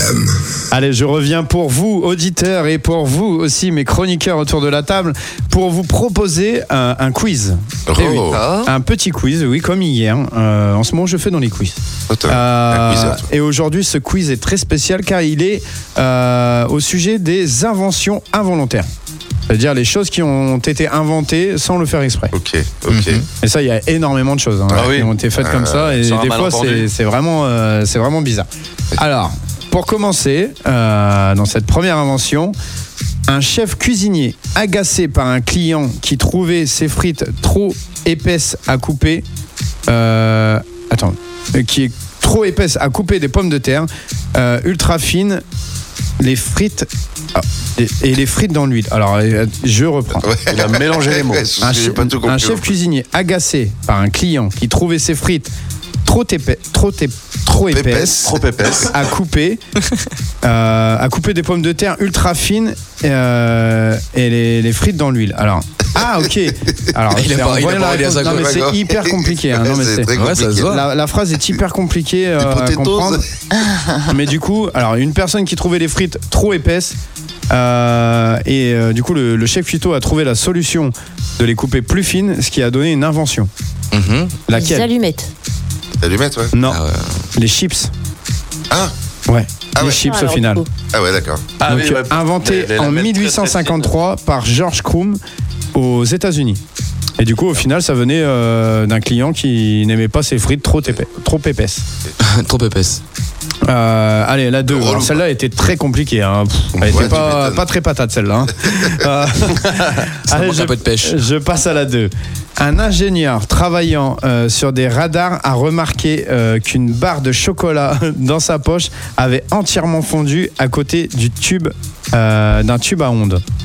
FM. Allez, je reviens pour vous, auditeurs, et pour vous aussi, mes chroniqueurs autour de la table, pour vous proposer un quiz. Oh. Eh oui, un petit quiz, oui, comme hier. En ce moment, je fais dans les quiz. Et aujourd'hui, ce quiz est très spécial car il est au sujet des inventions involontaires. C'est-à-dire les choses qui ont été inventées sans le faire exprès. Ok. Et ça, il y a énormément de choses qui ont été faites comme ça. Et des fois, c'est vraiment bizarre. Alors, pour commencer, dans cette première invention, un chef cuisinier agacé par un client qui trouvait ses frites trop épaisses à couper... qui est trop épaisse à couper des pommes de terre ultra fines, les frites et les frites dans l'huile. Alors, je reprends. Il a mélangé les mots. Un chef cuisinier agacé par un client qui trouvait ses frites trop épaisses à couper des pommes de terre ultra fines et les frites dans l'huile. Alors, ok. Alors, c'est hyper compliqué. Non, mais c'est très compliqué. La phrase est hyper compliquée à comprendre. Mais du coup, alors une personne qui trouvait les frites trop épaisses du coup, le chef cuistot a trouvé la solution de les couper plus fines, ce qui a donné une invention. Laquelle ? Les allumettes. Allumettes, ouais. Non, les chips. Ouais. Les chips au final. Ah ouais, d'accord. Donc, inventé en 1853 par George Crumb aux États-Unis. Et du coup, au final, ça venait d'un client qui n'aimait pas ses frites trop épaisses. Trop épaisse. Allez, la 2. Alors, celle-là était très compliquée. Elle était pas très patate, celle-là. Allez, un peu de pêche. Je passe à la 2. Un ingénieur travaillant sur des radars a remarqué qu'une barre de chocolat dans sa poche avait entièrement fondu à côté d'un tube à ondes.